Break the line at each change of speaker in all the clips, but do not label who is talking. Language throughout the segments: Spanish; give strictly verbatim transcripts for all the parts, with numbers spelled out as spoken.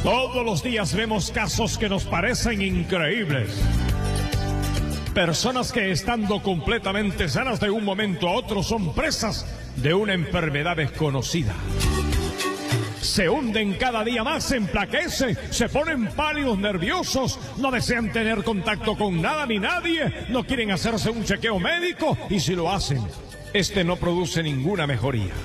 Todos los días vemos casos que nos parecen increíbles. Personas que estando completamente sanas de un momento a otro son presas de una enfermedad desconocida. Se hunden cada día más, se emplaquecen, se ponen pálidos, nerviosos, no desean tener contacto con nada ni nadie, no quieren hacerse un chequeo médico y si lo hacen, este no produce ninguna mejoría.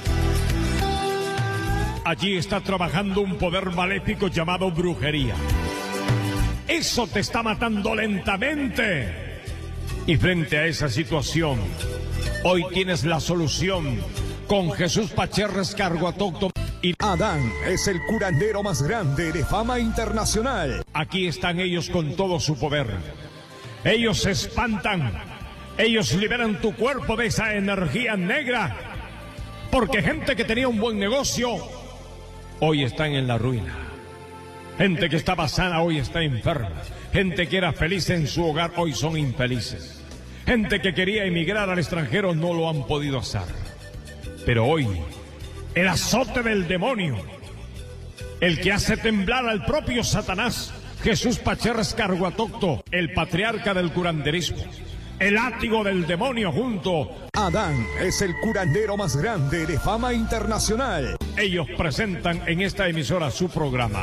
Allí está trabajando un poder maléfico llamado brujería. Eso te está matando lentamente. Y frente a esa situación, hoy tienes la solución con Jesús Pacherres Carguatócto. Y
Adán es el curandero más grande de fama internacional.
Aquí están ellos con todo su poder. Ellos se espantan. Ellos liberan tu cuerpo de esa energía negra. Porque gente que tenía un buen negocio, hoy están en la ruina. Gente que estaba sana, hoy está enferma. Gente que era feliz en su hogar, hoy son infelices. Gente que quería emigrar al extranjero, no lo han podido hacer. Pero hoy, el azote del demonio, el que hace temblar al propio Satanás, Jesús Pacherres Carguatócto, el patriarca del curanderismo, el látigo del demonio junto.
Adán es el curandero más grande de fama internacional.
Ellos presentan en esta emisora su programa.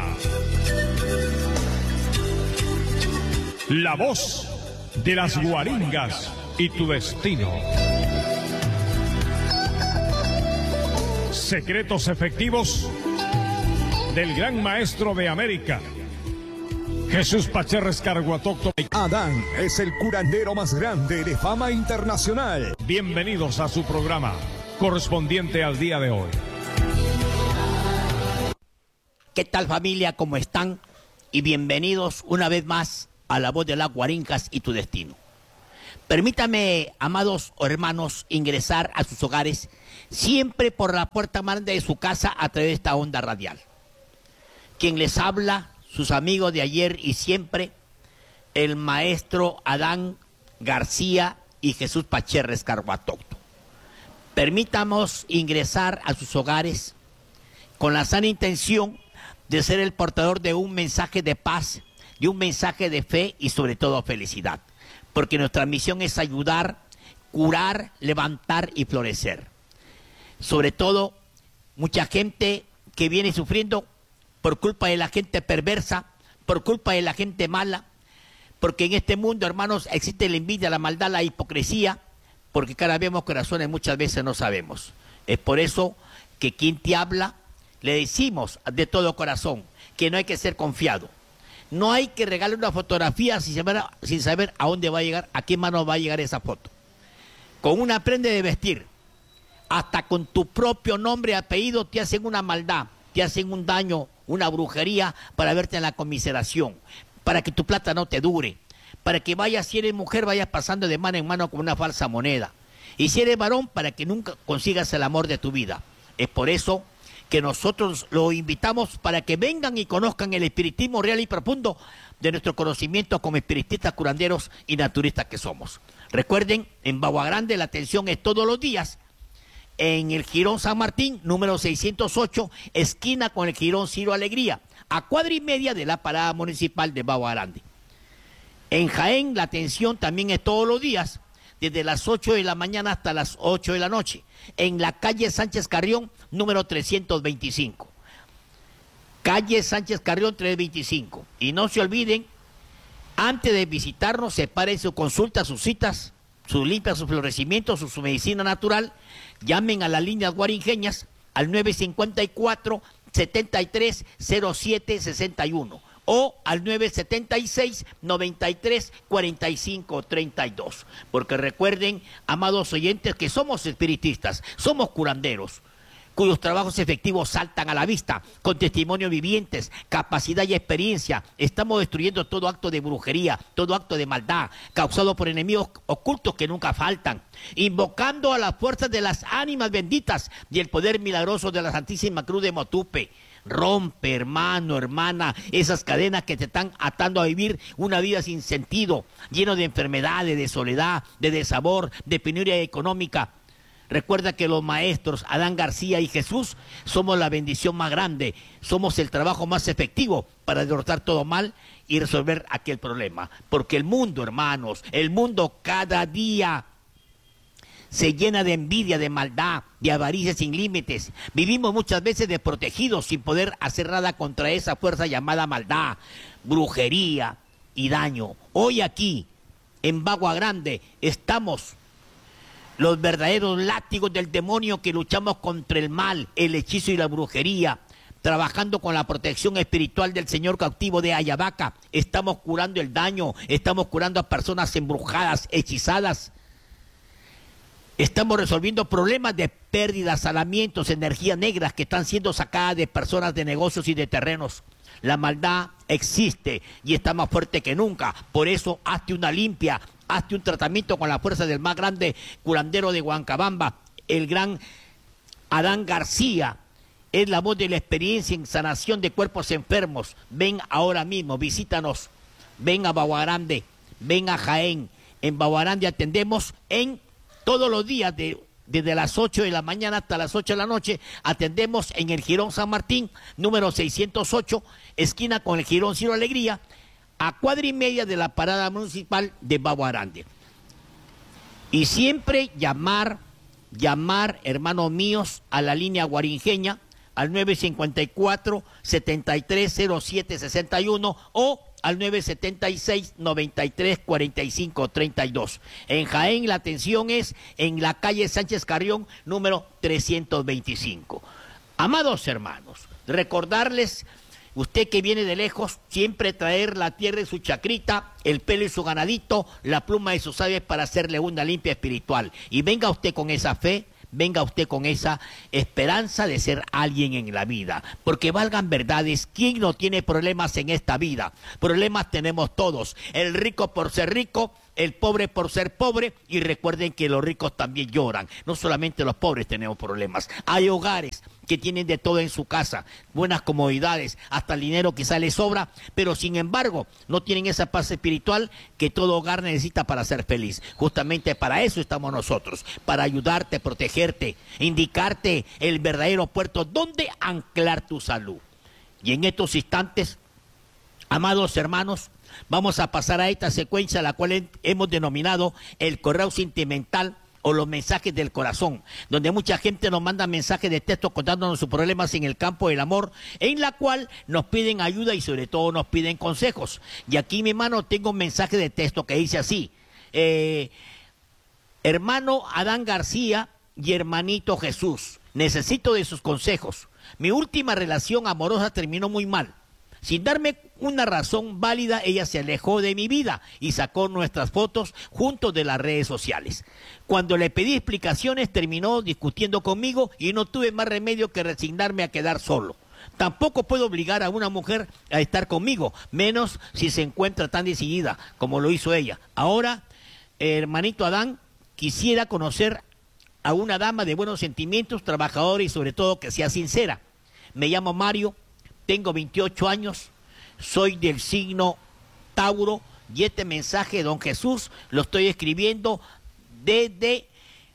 La voz de las guaringas y tu destino. Secretos efectivos del gran maestro de América, Jesús Pacherres Carguatócto.
Adán es el curandero más grande de fama internacional.
Bienvenidos a su programa correspondiente al día de hoy.
¿Qué tal, familia? ¿Cómo están? Y bienvenidos una vez más a La Voz de las Guaringas y tu destino. Permítame, amados hermanos, ingresar a sus hogares siempre por la puerta más grande de su casa a través de esta onda radial. Quien les habla, sus amigos de ayer y siempre, el maestro Adán García y Jesús Pacherres Carguatócto. Permítamos ingresar a sus hogares con la sana intención de ser el portador de un mensaje de paz, de un mensaje de fe y sobre todo felicidad. Porque nuestra misión es ayudar, curar, levantar y florecer. Sobre todo, mucha gente que viene sufriendo por culpa de la gente perversa, por culpa de la gente mala, porque en este mundo, hermanos, existe la envidia, la maldad, la hipocresía, porque cada vez vemos corazones, muchas veces no sabemos. Es por eso que quien te habla, le decimos de todo corazón que no hay que ser confiado. No hay que regalar una fotografía sin saber, sin saber a dónde va a llegar, a qué mano va a llegar esa foto. Con una prenda de vestir, hasta con tu propio nombre y apellido te hacen una maldad, te hacen un daño, una brujería para verte en la conmiseración, para que tu plata no te dure, para que vayas, si eres mujer, vayas pasando de mano en mano con una falsa moneda. Y si eres varón, para que nunca consigas el amor de tu vida. Es por eso que nosotros lo invitamos para que vengan y conozcan el espiritismo real y profundo de nuestro conocimiento como espiritistas, curanderos y naturistas que somos. Recuerden, en Bagua Grande la atención es todos los días, en el Jirón San Martín, número seiscientos ocho, esquina con el Jirón Ciro Alegría, a cuadra y media de la parada municipal de Bagua Grande. En Jaén la atención también es todos los días, desde las ocho de la mañana hasta las ocho de la noche, en la calle Sánchez Carrión, número trescientos veinticinco. Calle Sánchez Carrión trescientos veinticinco. Y no se olviden, antes de visitarnos, separen su consulta, sus citas, su limpia, su florecimiento, su, su medicina natural. Llamen a las líneas guaringeñas al nueve cinco cuatro, setenta y tres, cero siete sesenta y uno o al nueve setenta y seis, noventa y tres, cuarenta y cinco, treinta y dos. Porque recuerden, amados oyentes, que somos espiritistas, somos curanderos, cuyos trabajos efectivos saltan a la vista, con testimonios vivientes, capacidad y experiencia. Estamos destruyendo todo acto de brujería, todo acto de maldad, causado por enemigos ocultos que nunca faltan, invocando a las fuerzas de las ánimas benditas y el poder milagroso de la Santísima Cruz de Motupe. Rompe, hermano, hermana, esas cadenas que te están atando a vivir una vida sin sentido, lleno de enfermedades, de soledad, de desabor, de penuria económica. Recuerda que los maestros Adán García y Jesús somos la bendición más grande, somos el trabajo más efectivo para derrotar todo mal y resolver aquel problema. Porque el mundo, hermanos, el mundo cada día se llena de envidia, de maldad, de avaricia sin límites. Vivimos muchas veces desprotegidos sin poder hacer nada contra esa fuerza llamada maldad, brujería y daño. Hoy aquí, en Bagua Grande, estamos los verdaderos látigos del demonio que luchamos contra el mal, el hechizo y la brujería, trabajando con la protección espiritual del señor cautivo de Ayabaca. Estamos curando el daño, estamos curando a personas embrujadas, hechizadas. Estamos resolviendo problemas de pérdidas, salamientos, energías negras que están siendo sacadas de personas, de negocios y de terrenos. La maldad existe y está más fuerte que nunca. Por eso hazte una limpia, hazte un tratamiento con la fuerza del más grande curandero de Huancabamba, el gran Adán García. Es la voz de la experiencia en sanación de cuerpos enfermos. Ven ahora mismo, visítanos. Ven a Bagua Grande, ven a Jaén. En Bagua Grande atendemos en todos los días, de, desde las ocho de la mañana hasta las ocho de la noche, atendemos en el Jirón San Martín, número seiscientos ocho, esquina con el Jirón Ciro Alegría, a cuadra y media de la parada municipal de Bagua Grande. Y siempre llamar, llamar, hermanos míos, a la línea guarinjeña, al nueve cinco cuatro, setenta y tres cero siete sesenta y uno o al nueve setenta y seis, noventa y tres, cuarenta y cinco, treinta y dos. En Jaén la atención es en la calle Sánchez Carrión, número trescientos veinticinco. Amados hermanos, recordarles, usted que viene de lejos, siempre traer la tierra y su chacrita, el pelo y su ganadito, la pluma y sus aves para hacerle una limpia espiritual. Y venga usted con esa fe, venga usted con esa esperanza de ser alguien en la vida, porque valgan verdades, ¿quién no tiene problemas en esta vida? Problemas tenemos todos, el rico por ser rico, el pobre por ser pobre, y recuerden que los ricos también lloran, no solamente los pobres tenemos problemas. Hay hogares que tienen de todo en su casa, buenas comodidades, hasta el dinero quizá les sobra, pero sin embargo no tienen esa paz espiritual que todo hogar necesita para ser feliz. Justamente para eso estamos nosotros, para ayudarte, protegerte, indicarte el verdadero puerto donde anclar tu salud. Y en estos instantes, amados hermanos, vamos a pasar a esta secuencia, la cual hemos denominado el correo sentimental o los mensajes del corazón, donde mucha gente nos manda mensajes de texto contándonos sus problemas en el campo del amor, en la cual nos piden ayuda y sobre todo nos piden consejos. Y aquí, mi hermano, tengo un mensaje de texto que dice así: eh, hermano Adán García y hermanito Jesús, necesito de sus consejos. Mi última relación amorosa terminó muy mal. Sin darme una razón válida, ella se alejó de mi vida y sacó nuestras fotos juntos de las redes sociales. Cuando le pedí explicaciones, terminó discutiendo conmigo y no tuve más remedio que resignarme a quedar solo. Tampoco puedo obligar a una mujer a estar conmigo, menos si se encuentra tan decidida como lo hizo ella. Ahora, hermanito Adán, quisiera conocer a una dama de buenos sentimientos, trabajadora y sobre todo que sea sincera. Me llamo Mario. Tengo veintiocho años, soy del signo Tauro y este mensaje, don Jesús, lo estoy escribiendo desde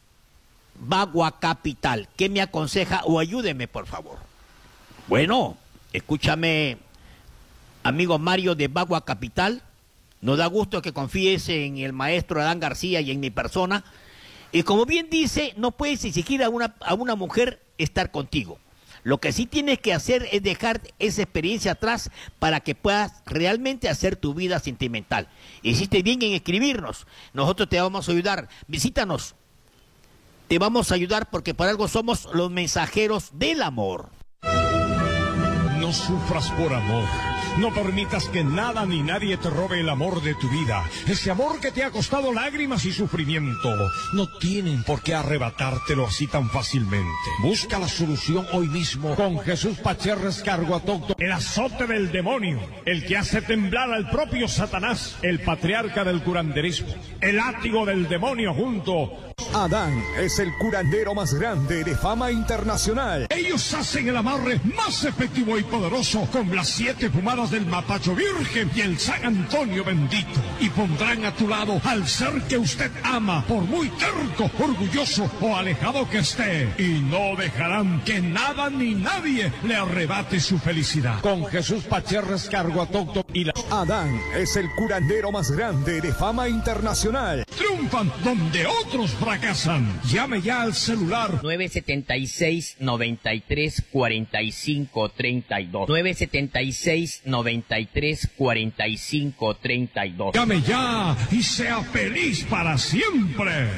Bagua Capital. ¿Qué me aconseja o ayúdeme, por favor? Bueno, escúchame, amigo Mario de Bagua Capital, nos da gusto que confíes en el maestro Adán García y en mi persona. Y como bien dice, no puedes exigir a una, a una mujer estar contigo. Lo que sí tienes que hacer es dejar esa experiencia atrás para que puedas realmente hacer tu vida sentimental. Hiciste bien en escribirnos. Nosotros te vamos a ayudar. Visítanos. Te vamos a ayudar porque por algo somos los mensajeros del amor.
No sufras por amor. No permitas que nada ni nadie te robe el amor de tu vida. Ese amor que te ha costado lágrimas y sufrimiento. No tienen por qué arrebatártelo así tan fácilmente. Busca la solución hoy mismo con Jesús Pacherres Carguatocto, el azote del demonio, el que hace temblar al propio Satanás, el patriarca del curanderismo, el látigo del demonio junto
Adán es el curandero más grande de fama internacional.
Ellos hacen el amarre más efectivo y poderoso con las siete pomadas del Matacho Virgen y el San Antonio bendito. Y pondrán a tu lado al ser que usted ama, por muy terco, orgulloso o alejado que esté. Y no dejarán que nada ni nadie le arrebate su felicidad. Con Jesús Pacherres Carguatócto y la...
Adán es el curandero más grande de fama internacional.
Triunfan donde otros fracasan. Llame ya al celular
nueve setenta y seis, noventa y tres, cuarenta y cinco, treinta y dos. nueve setenta y seis, noventa y tres, cuarenta y cinco, treinta y dos.
Llame ya y sea feliz para siempre.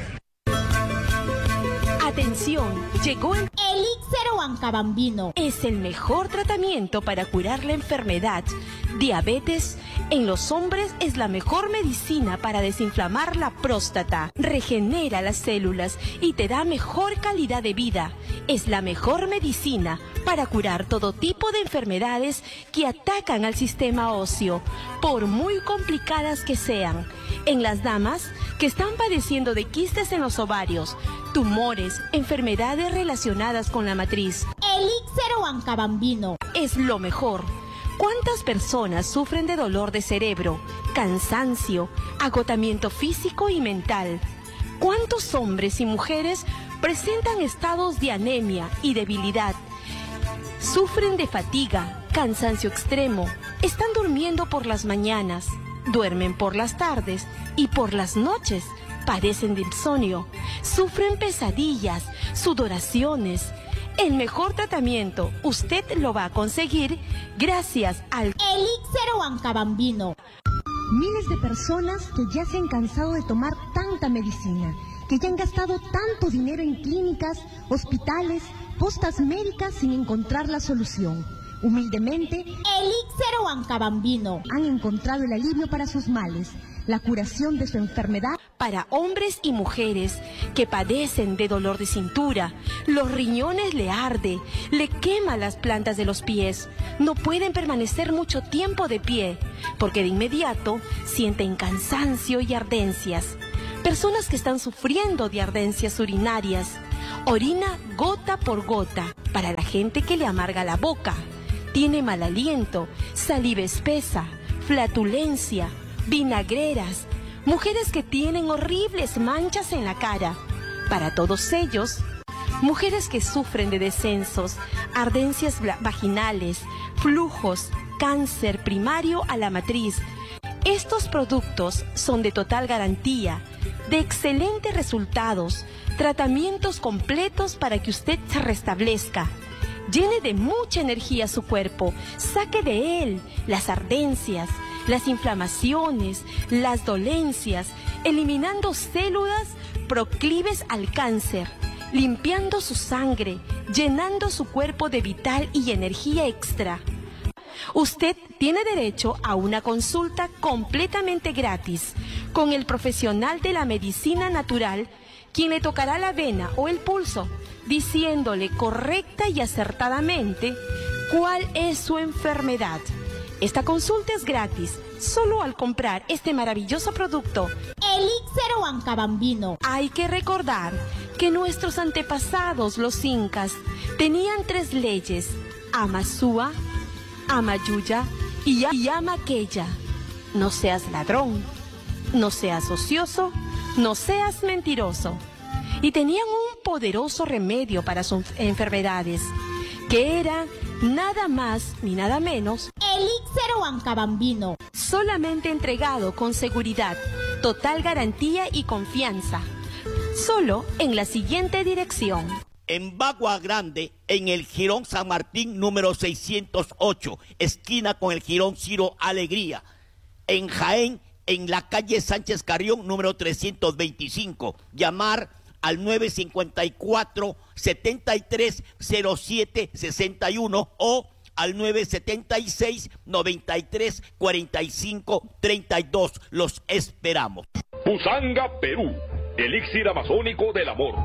Atención, llegó el
Elixir Huancabambino.
Es el mejor tratamiento para curar la enfermedad. Diabetes en los hombres es la mejor medicina para desinflamar la próstata. Regenera las células y te da mejor calidad de vida. Es la mejor medicina para curar todo tipo de enfermedades que atacan al sistema óseo, por muy complicadas que sean. En las damas que están padeciendo de quistes en los ovarios, tumores, enfermedades relacionadas con la matriz.
Elixir Huancabambino
Es lo mejor. ¿Cuántas personas sufren de dolor de cerebro, cansancio, agotamiento físico y mental? ¿Cuántos hombres y mujeres presentan estados de anemia y debilidad? Sufren de fatiga, cansancio extremo, están durmiendo por las mañanas, duermen por las tardes y por las noches padecen de insomnio, sufren pesadillas, sudoraciones. El mejor tratamiento usted lo va a conseguir gracias al
Elixir Huancabambino.
Miles de personas que ya se han cansado de tomar tanta medicina, que ya han gastado tanto dinero en clínicas, hospitales, postas médicas sin encontrar la solución. Humildemente,
Elixir Huancabambino
han encontrado el alivio para sus males, la curación de su enfermedad.
Para hombres y mujeres que padecen de dolor de cintura, los riñones le arde, le quema las plantas de los pies, no pueden permanecer mucho tiempo de pie, porque de inmediato sienten cansancio y ardencias. Personas que están sufriendo de ardencias urinarias, orina gota por gota. Para la gente que le amarga la boca, tiene mal aliento, saliva espesa, flatulencia, vinagreras, mujeres que tienen horribles manchas en la cara. Para todos ellos, mujeres que sufren de descensos, ardencias vaginales, flujos, cáncer primario a la matriz. Estos productos son de total garantía, de excelentes resultados, tratamientos completos para que usted se restablezca. Llene de mucha energía su cuerpo, saque de él las ardencias, las inflamaciones, las dolencias, eliminando células proclives al cáncer, limpiando su sangre, llenando su cuerpo de vital y energía extra. Usted tiene derecho a una consulta completamente gratis con el profesional de la medicina natural, quien le tocará la vena o el pulso, diciéndole correcta y acertadamente cuál es su enfermedad. Esta consulta es gratis, solo al comprar este maravilloso producto.
Elixir Huancabambino.
Hay que recordar que nuestros antepasados, los incas, tenían tres leyes: Amazúa, Amayuya y Amaqueya. No seas ladrón, no seas ocioso, no seas mentiroso. Y tenían un poderoso remedio para sus enfermedades, que era nada más ni nada menos
Elixir Huancabambino.
Solamente entregado con seguridad, total garantía y confianza. Solo en la siguiente dirección.
En Bagua Grande, en el Jirón San Martín número seiscientos ocho, esquina con el Jirón Ciro Alegría. En Jaén, en la calle Sánchez Carrión número trescientos veinticinco. Llamar al nueve cinco cuatro, siete tres, cero siete seis uno o al nueve siete seis, nueve tres, cuatro cinco tres dos. Los esperamos.
Pusanga, Perú, elixir amazónico del amor.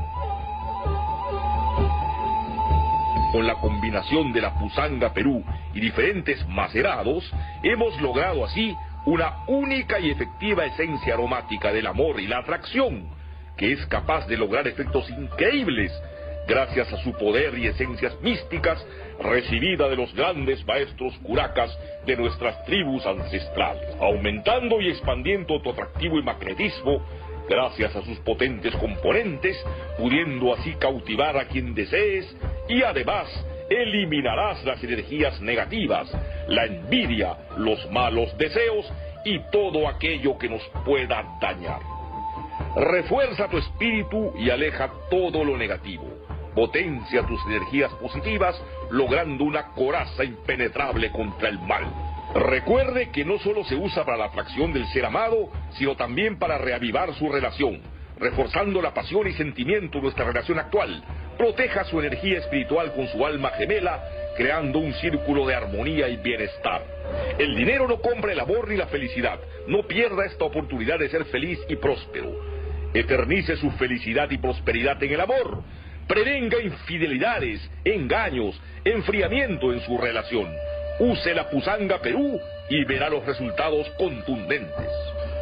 Con la combinación de la Pusanga Perú y diferentes macerados, hemos logrado así una única y efectiva esencia aromática del amor y la atracción, que es capaz de lograr efectos increíbles gracias a su poder y esencias místicas recibida de los grandes maestros curacas de nuestras tribus ancestrales, aumentando y expandiendo tu atractivo y magnetismo gracias a sus potentes componentes, pudiendo así cautivar a quien desees y además eliminarás las energías negativas, la envidia, los malos deseos y todo aquello que nos pueda dañar. Refuerza tu espíritu y aleja todo lo negativo. Potencia tus energías positivas, logrando una coraza impenetrable contra el mal. Recuerde que no solo se usa para la atracción del ser amado, sino también para reavivar su relación, reforzando la pasión y sentimiento de nuestra relación actual. Proteja su energía espiritual con su alma gemela, creando un círculo de armonía y bienestar. El dinero no compra el amor ni la felicidad. No pierda esta oportunidad de ser feliz y próspero. Eternice su felicidad y prosperidad en el amor. Prevenga infidelidades, engaños, enfriamiento en su relación. Use la Pusanga Perú y verá los resultados contundentes.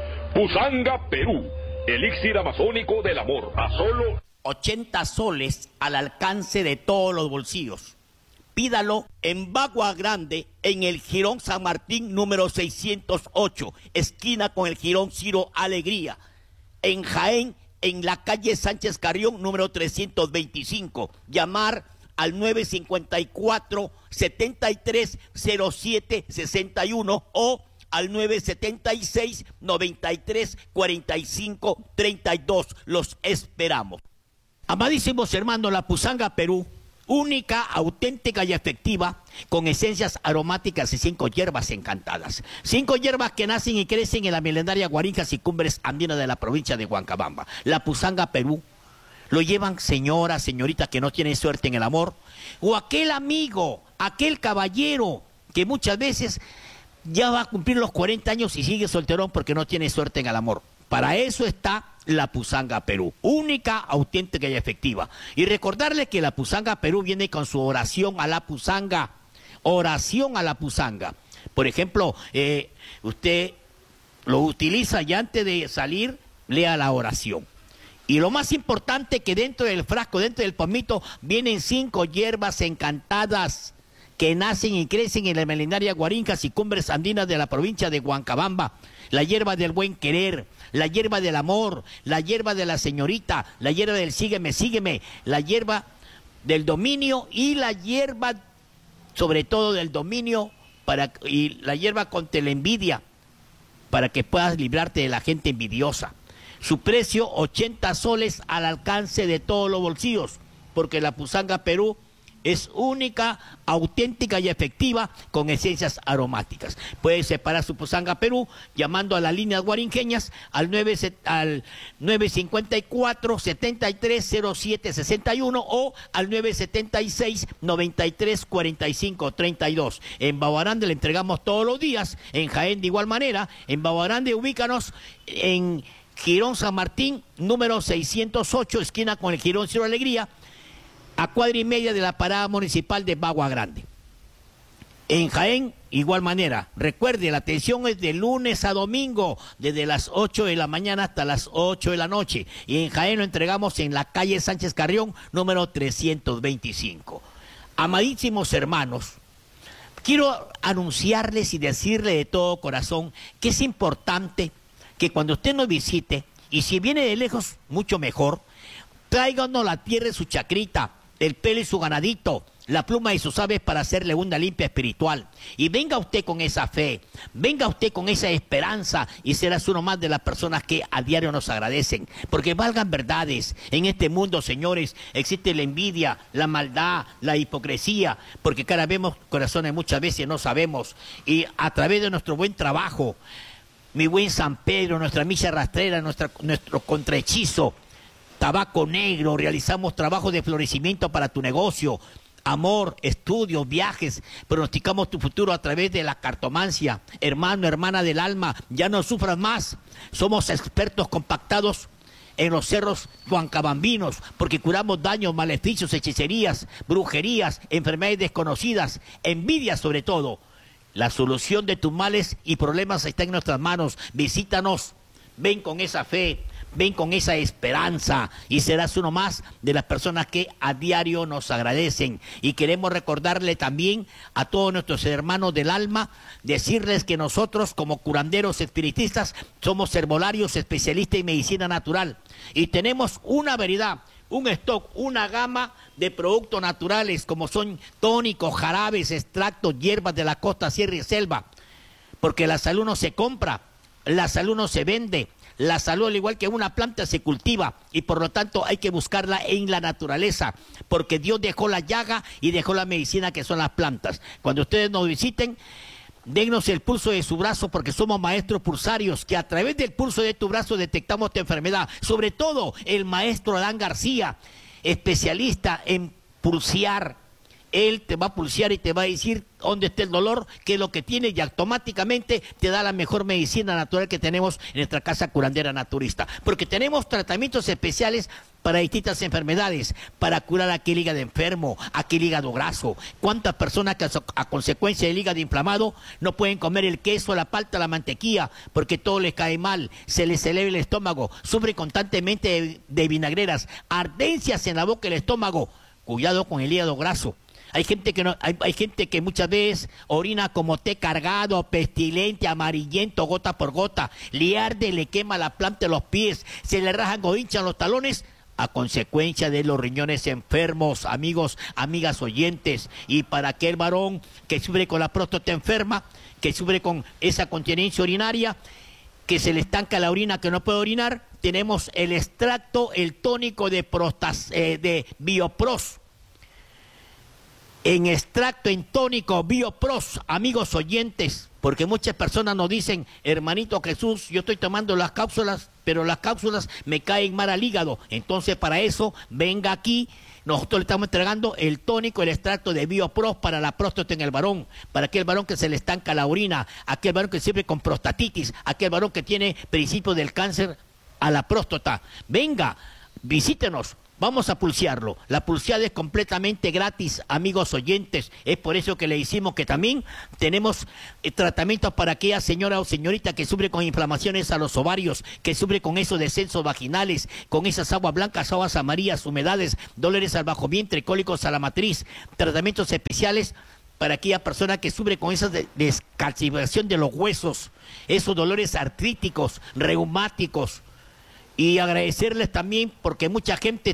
Pusanga Perú, elixir amazónico del amor, a solo
ochenta soles al alcance de todos los bolsillos. Pídalo en Bagua Grande, en el Jirón San Martín número seiscientos ocho, esquina con el Jirón Ciro Alegría. En Jaén, en la calle Sánchez Carrión número trescientos veinticinco. Llamar al nueve cinco cuatro, siete tres cero siete seis uno o al nueve siete seis, nueve tres, cuatro cinco tres dos. Los esperamos. Amadísimos hermanos, la Pusanga Perú, única, auténtica y efectiva, con esencias aromáticas y cinco hierbas encantadas. Cinco hierbas que nacen y crecen en la milenaria Guarinjas y Cumbres Andinas de la provincia de Huancabamba. La Pusanga Perú lo llevan señoras, señoritas que no tienen suerte en el amor, o aquel amigo, aquel caballero que muchas veces ya va a cumplir los cuarenta años y sigue solterón porque no tiene suerte en el amor. Para eso está la Pusanga Perú, única, auténtica y efectiva. Y recordarle que la Pusanga Perú viene con su oración a la Pusanga, oración a la Pusanga. Por ejemplo, eh, usted lo utiliza y antes de salir, lea la oración. Y lo más importante, que dentro del frasco, dentro del pomito, vienen cinco hierbas encantadas que nacen y crecen en la milenaria Guarinjas y Cumbres Andinas de la provincia de Huancabamba. La hierba del buen querer, la hierba del amor, la hierba de la señorita, la hierba del sígueme, sígueme, la hierba del dominio y la hierba, sobre todo del dominio, para, y la hierba contra la envidia, para que puedas librarte de la gente envidiosa. Su precio, ochenta soles al alcance de todos los bolsillos, porque la Pusanga Perú es única, auténtica y efectiva, con esencias aromáticas. Puede separar su Pusanga Perú llamando a las líneas guarinjeñas al nueve cinco cuatro, siete tres cero siete seis uno o al nueve siete seis, nueve tres, cuatro cinco tres dos. En Baguarande le entregamos todos los días, en Jaén de igual manera. En Baguarande ubícanos en Jirón San Martín, número seiscientos ocho, esquina con el Jirón Ciro Alegría, a cuadra y media de la parada municipal de Bagua Grande. En Jaén, igual manera. Recuerde, la atención es de lunes a domingo, desde las ocho de la mañana hasta las ocho de la noche. Y en Jaén lo entregamos en la calle Sánchez Carrión, número trescientos veinticinco. Amadísimos hermanos, quiero anunciarles y decirle de todo corazón que es importante que cuando usted nos visite, y si viene de lejos, mucho mejor, tráiganos la tierra y su chacrita, el pelo y su ganadito, la pluma y sus aves para hacerle una limpia espiritual. Y venga usted con esa fe, venga usted con esa esperanza y serás uno más de las personas que a diario nos agradecen. Porque valgan verdades, en este mundo, señores, existe la envidia, la maldad, la hipocresía, porque cara vemos corazones muchas veces no sabemos. Y a través de nuestro buen trabajo, mi buen San Pedro, nuestra misa rastrera, nuestra, nuestro contrahechizo, tabaco negro, realizamos trabajos de florecimiento para tu negocio, amor, estudios, viajes, pronosticamos tu futuro a través de la cartomancia. Hermano, hermana del alma, ya no sufras más. Somos expertos compactados en los cerros huancabambinos, porque curamos daños, maleficios, hechicerías, brujerías, enfermedades desconocidas, envidia sobre todo. La solución de tus males y problemas está en nuestras manos. Visítanos, ven con esa fe, ven con esa esperanza y serás uno más de las personas que a diario nos agradecen. Y queremos recordarle también a todos nuestros hermanos del alma, decirles que nosotros como curanderos espiritistas somos herbolarios especialistas en medicina natural y tenemos una variedad, un stock, una gama de productos naturales como son tónicos, jarabes, extractos, hierbas de la costa, sierra y selva, porque la salud no se compra, la salud no se vende. La salud, al igual que una planta, se cultiva y por lo tanto hay que buscarla en la naturaleza, porque Dios dejó la llaga y dejó la medicina que son las plantas. Cuando ustedes nos visiten, dennos el pulso de su brazo, porque somos maestros pulsarios, que a través del pulso de tu brazo detectamos tu enfermedad. Sobre todo el maestro Adán García, especialista en pulsear. Él te va a pulsear y te va a decir dónde está el dolor, qué es lo que tiene, y automáticamente te da la mejor medicina natural que tenemos en nuestra casa curandera naturista. Porque tenemos tratamientos especiales para distintas enfermedades, para curar aquel hígado enfermo, aquel hígado graso. ¿Cuántas personas que a consecuencia del hígado inflamado no pueden comer el queso, la palta, la mantequilla, porque todo les cae mal, se les eleva el estómago, sufren constantemente de, de vinagreras, ardencias en la boca y el estómago? Cuidado con el hígado graso. Hay gente que no, hay, hay gente que muchas veces orina como té cargado, pestilente, amarillento, gota por gota. Le arde, le quema la planta de los pies, se le rajan o hinchan los talones a consecuencia de los riñones enfermos, amigos, amigas oyentes. Y para aquel varón que sufre con la próstata enferma, que sufre con esa continencia urinaria, que se le estanca la orina, que no puede orinar, tenemos el extracto, el tónico de, prostas, eh, de Biopros. En extracto, en tónico, Biopros, amigos oyentes, porque muchas personas nos dicen, hermanito Jesús, yo estoy tomando las cápsulas, pero las cápsulas me caen mal al hígado. Entonces, para eso, venga aquí, nosotros le estamos entregando el tónico, el extracto de Biopros para la próstata en el varón, para aquel varón que se le estanca la orina, aquel varón que sufre con prostatitis, aquel varón que tiene principio del cáncer a la próstata. Venga, visítenos. Vamos a pulsearlo. La pulseada es completamente gratis, amigos oyentes. Es por eso que le decimos que también tenemos eh, tratamientos para aquella señora o señorita que sufre con inflamaciones a los ovarios, que sufre con esos descensos vaginales, con esas aguas blancas, aguas amarillas, humedades, dolores al bajo vientre, cólicos a la matriz. Tratamientos especiales para aquella persona que sufre con esa de descalcificación de los huesos, esos dolores artríticos, reumáticos. Y agradecerles también porque mucha gente